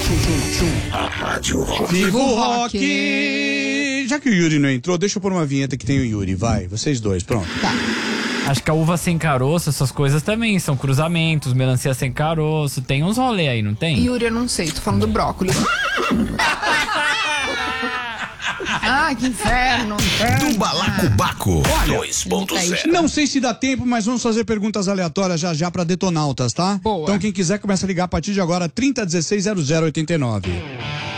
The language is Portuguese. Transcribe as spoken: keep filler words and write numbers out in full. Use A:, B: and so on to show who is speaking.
A: A Rádio Rock.
B: Viva o rock! Já que o Yuri não entrou, deixa eu pôr uma vinheta que tem o Yuri. Vai, vocês dois, pronto.
C: Tá.
D: Acho que a uva sem caroço, essas coisas também são cruzamentos, melancia sem caroço. Tem uns rolê aí, não tem?
C: Yuri, eu não sei, tô falando do brócolis. Ah, que inferno.
A: Do Balacobaco dois ponto zero.
B: Não sei se dá tempo, mas vamos fazer perguntas aleatórias já já pra detonautas, tá?
C: Boa.
B: Então quem quiser começa a ligar a partir de agora, trinta, dezesseis, zero zero oitenta e nove.